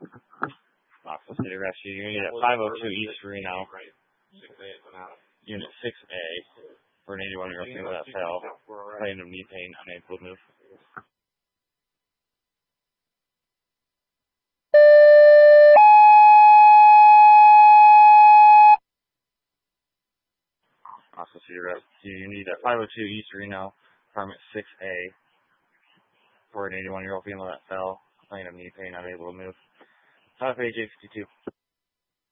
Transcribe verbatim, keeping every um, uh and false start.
Knoxville City Rescue Unit at five oh two East Reno. Unit six A for an eighty-one-year-old female that fell, complaining of knee pain, unable to move. Knoxville City Rescue Unit at five oh two East Reno, Apartment six A for an eighty-one-year-old female that fell, complaining of knee pain, unable to move. Top page eight fifty-two.